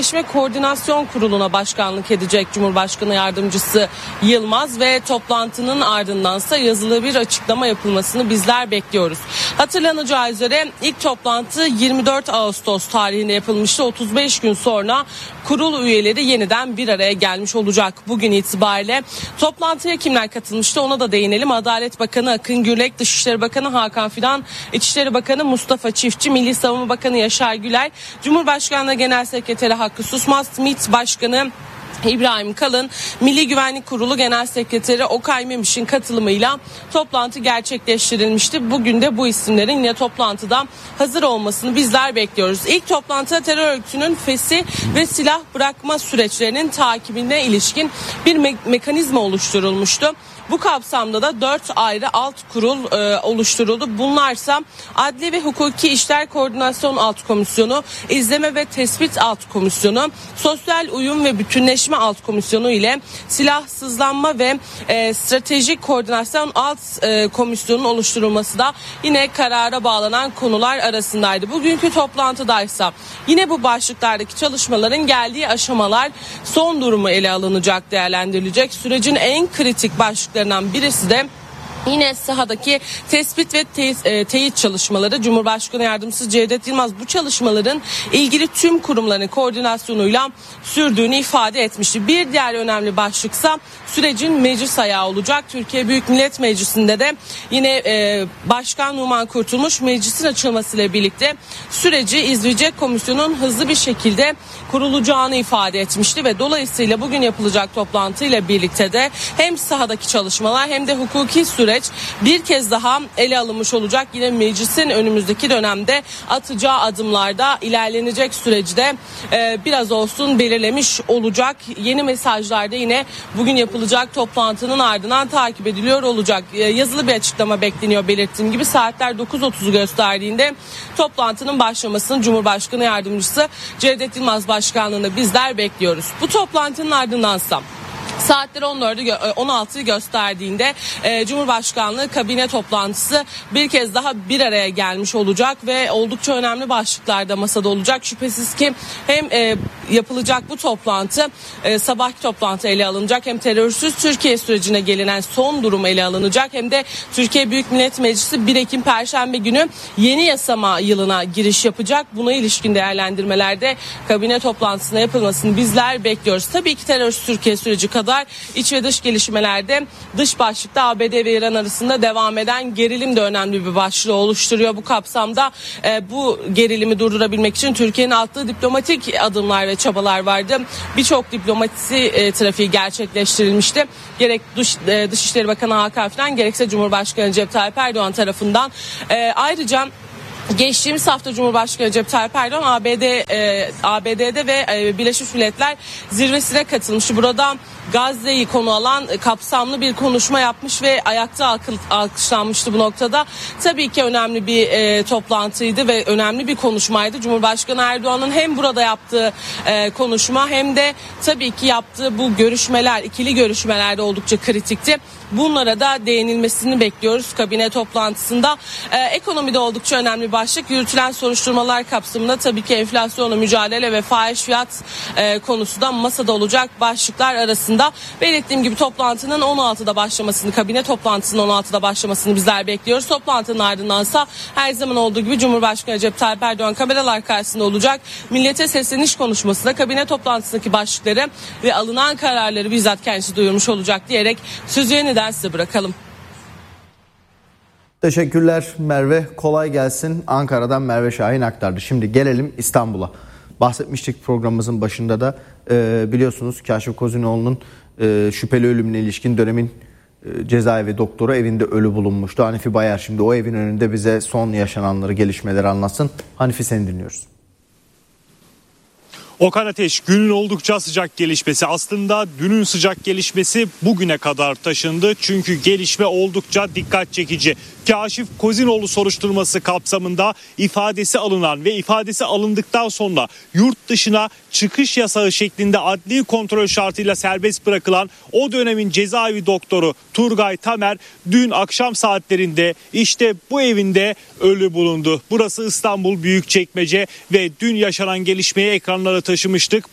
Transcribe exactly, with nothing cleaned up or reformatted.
Bütünleşme Koordinasyon Kurulu'na başkanlık edecek Cumhurbaşkanı Yardımcısı Yılmaz ve toplantının ardındansa yazılı bir açıklama yapılmasını bizler bekliyoruz. Hatırlanacağı üzere ilk toplantı yirmi dört Ağustos tarihinde yapılmıştı. otuz beş gün sonra kurul üyeleri yeniden bir araya gelmiş olacak. Bugün itibariyle toplantıya kimler katılmıştı ona da değinelim. Adalet Bakanı Akın Gürlek, Dışişleri Bakanı Hakan Fidan, İçişleri Bakanı Mustafa Çiftçi, Milli Savunma Bakanı Yaşar Güler, Cumhurbaşkanlığı Genel Sekreteri Hakkı Susmaz, MİT Başkanı İbrahim Kalın, Milli Güvenlik Kurulu Genel Sekreteri Okay Memiş'in katılımıyla toplantı gerçekleştirilmişti. Bugün de bu isimlerin yine toplantıda hazır olmasını bizler bekliyoruz. İlk toplantıda terör örgütünün fesih ve silah bırakma süreçlerinin takibine ilişkin bir me- mekanizma oluşturulmuştu. Bu kapsamda da dört ayrı alt kurul e, oluşturuldu. Bunlarsa Adli ve Hukuki İşler Koordinasyon Alt Komisyonu, İzleme ve Tespit Alt Komisyonu, Sosyal Uyum ve Bütünleşme Alt Komisyonu ile Silahsızlanma ve e, Stratejik Koordinasyon Alt e, Komisyonu'nun oluşturulması da yine karara bağlanan konular arasındaydı. Bugünkü toplantıdaysa yine bu başlıklardaki çalışmaların geldiği aşamalar, son durumu ele alınacak, değerlendirilecek. Sürecin en kritik başlıkları birisi de yine sahadaki tespit ve te- teyit çalışmaları. Cumhurbaşkanı Yardımcısı Cevdet Yılmaz bu çalışmaların ilgili tüm kurumların koordinasyonuyla sürdüğünü ifade etmişti. Bir diğer önemli başlıksa sürecin meclis ayağı olacak. Türkiye Büyük Millet Meclisi'nde de yine e, Başkan Numan Kurtulmuş meclisin açılmasıyla birlikte süreci izleyecek komisyonun hızlı bir şekilde kurulacağını ifade etmişti ve dolayısıyla bugün yapılacak toplantıyla birlikte de hem sahadaki çalışmalar hem de hukuki süreç bir kez daha ele alınmış olacak. Yine meclisin önümüzdeki dönemde atacağı adımlarda ilerlenecek süreci de e, biraz olsun belirlemiş olacak. Yeni mesajlar da yine bugün yapılacak toplantının ardından takip ediliyor olacak. E, yazılı bir açıklama bekleniyor, belirttiğim gibi saatler dokuz otuzu gösterdiğinde toplantının başlamasını Cumhurbaşkanı Yardımcısı Cevdet Yılmaz başkanlığında bizler bekliyoruz. Bu toplantının ardındansa saatler on dördü on altıyı gösterdiğinde e, Cumhurbaşkanlığı kabine toplantısı bir kez daha bir araya gelmiş olacak ve oldukça önemli başlıklarda masada olacak. Şüphesiz ki hem e, yapılacak bu toplantı e, sabahki toplantı ele alınacak, hem terörsüz Türkiye sürecine gelinen son durum ele alınacak, hem de Türkiye Büyük Millet Meclisi bir Ekim Perşembe günü yeni yasama yılına giriş yapacak. Buna ilişkin değerlendirmelerde kabine toplantısına yapılmasını bizler bekliyoruz. Tabii ki terörsüz Türkiye süreci kadar iç ve dış gelişmelerde dış başlıkta A B D ve İran arasında devam eden gerilim de önemli bir başlığı oluşturuyor. Bu kapsamda e, bu gerilimi durdurabilmek için Türkiye'nin attığı diplomatik adımlar ve çabalar vardı. Birçok diplomasi e, trafiği gerçekleştirilmişti. Gerek dış, e, Dışişleri Bakanı Hakan Fidan gerekse Cumhurbaşkanı Recep Tayyip Erdoğan tarafından. E, ayrıca geçtiğimiz hafta Cumhurbaşkanı Recep Tayyip Erdoğan A B D e, A B D'de ve e, Birleşmiş Milletler zirvesine katılmıştı. Burada Gazze'yi konu alan e, kapsamlı bir konuşma yapmış ve ayakta alkı, alkışlanmıştı bu noktada. Tabii ki önemli bir e, toplantıydı ve önemli bir konuşmaydı. Cumhurbaşkanı Erdoğan'ın hem burada yaptığı e, konuşma hem de tabii ki yaptığı bu görüşmeler, ikili görüşmelerde oldukça kritikti. Bunlara da değinilmesini bekliyoruz kabine toplantısında. Ee, ekonomide oldukça önemli başlık. Yürütülen soruşturmalar kapsamında tabii ki enflasyonla mücadele ve fahiş fiyat e, konusu da masada olacak başlıklar arasında. Belirttiğim gibi toplantının on altıda başlamasını, kabine toplantısının on altıda başlamasını bizler bekliyoruz. Toplantının ardındansa her zaman olduğu gibi Cumhurbaşkanı Recep Tayyip Erdoğan kameralar karşısında olacak. Millete sesleniş konuşmasında kabine toplantısındaki başlıkları ve alınan kararları bizzat kendisi duyurmuş olacak diyerek sözü yeniden size bırakalım. Teşekkürler Merve. Kolay gelsin. Ankara'dan Merve Şahin aktardı. Şimdi gelelim İstanbul'a. Bahsetmiştik programımızın başında da e, biliyorsunuz Kaşif Kozinoğlu'nun e, şüpheli ölümüne ilişkin dönemin e, cezaevi doktoru evinde ölü bulunmuştu. Hanifi Bayar şimdi o evin önünde bize son yaşananları, gelişmeleri anlatsın. Hanifi, seni dinliyoruz. Okan Ateş, günün oldukça sıcak gelişmesi, aslında dünün sıcak gelişmesi bugüne kadar taşındı. Çünkü gelişme oldukça dikkat çekici. Kaşif Kozinoğlu soruşturması kapsamında ifadesi alınan ve ifadesi alındıktan sonra yurt dışına çıkış yasağı şeklinde adli kontrol şartıyla serbest bırakılan o dönemin cezaevi doktoru Turgay Tamer dün akşam saatlerinde işte bu evinde ölü bulundu. Burası İstanbul Büyükçekmece ve dün yaşanan gelişmeyi ekranlara taşımıştık.